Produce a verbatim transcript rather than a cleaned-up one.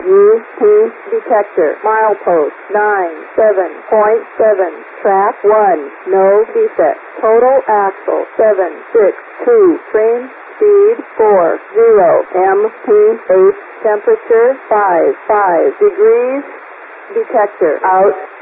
U P detector. Milepost nine seven point seven. Track one. No defect. Total axle seven six two. Train speed four zero. M P H temperature five five degrees. Detector out.